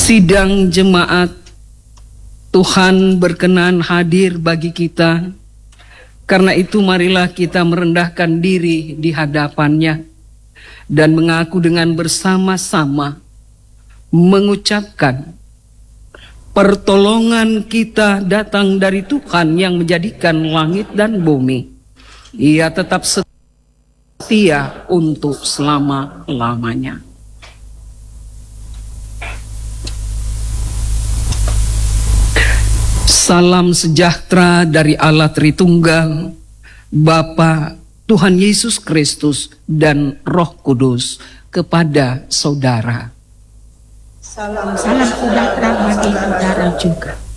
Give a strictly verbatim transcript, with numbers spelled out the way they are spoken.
Sidang jemaat, Tuhan berkenan hadir bagi kita. Karena itu marilah kita merendahkan diri di hadapannya dan mengaku dengan bersama-sama mengucapkan pertolongan kita datang dari Tuhan yang menjadikan langit dan bumi. Ia tetap setia untuk selama-lamanya. Salam sejahtera dari Allah Tritunggal, Bapa, Tuhan Yesus Kristus, dan Roh Kudus kepada saudara. Salam, salam sejahtera bagi saudara juga.